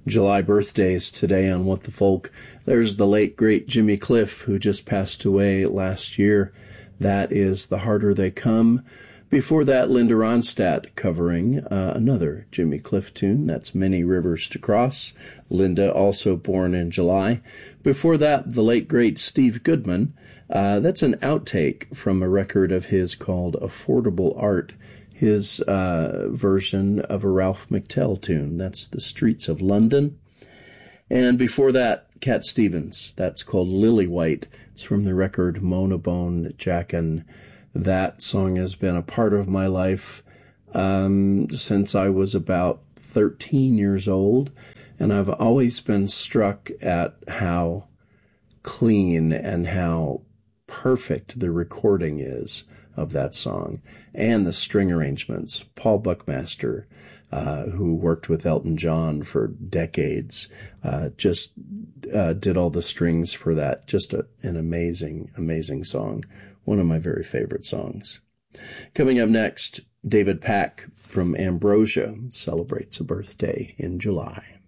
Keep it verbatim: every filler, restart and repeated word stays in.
July birthdays today on What the Folk. There's the late, great Jimmy Cliff, who just passed away last year. That is The Harder They Come. Before that, Linda Ronstadt covering uh, another Jimmy Cliff tune. That's Many Rivers to Cross. Linda, also born in July. Before that, the late, great Steve Goodman. Uh, that's an outtake from a record of his called Affordable Art. His uh, version of a Ralph McTell tune. That's The Streets of London. And before that, Cat Stevens. That's called Lily White. It's from the record Mona Bone Jackin'. That song has been a part of my life um, since I was about thirteen years old. And I've always been struck at how clean and how perfect the recording is of that song, and the string arrangements. Paul Buckmaster, uh, who worked with Elton John for decades, uh, just uh, did all the strings for that. Just a, an amazing, amazing song. One of my very favorite songs. Coming up next, David Pack from Ambrosia celebrates a birthday in July.